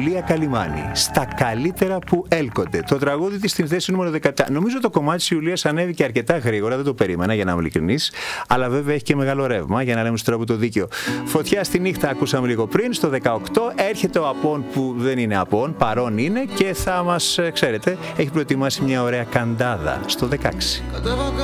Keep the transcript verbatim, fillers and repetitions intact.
Ιουλία Καλιμάνη, στα καλύτερα που έλκονται. Το τραγούδι της στην θέση νούμερο δεκαεπτά. Νομίζω το κομμάτι της Ιουλίας ανέβηκε αρκετά γρήγορα, δεν το περίμενα για να είμαι ειλικρινής, αλλά βέβαια έχει και μεγάλο ρεύμα, για να λέμε στον τρόπο το δίκαιο. Φωτιά στη νύχτα ακούσαμε λίγο πριν, στο δεκαοκτώ έρχεται ο Απών που δεν είναι Απών, παρόν είναι και θα μας, ξέρετε, έχει προετοιμάσει μια ωραία καντάδα στο δεκαέξι.